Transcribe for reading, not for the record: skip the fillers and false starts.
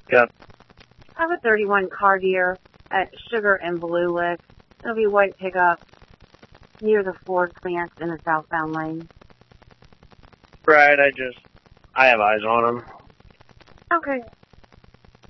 Yep. I have a 31 Cartier at Sugar and Blue Lick. It'll be white pickup near the Ford clearance in the southbound lane. Right, I have eyes on them. Okay.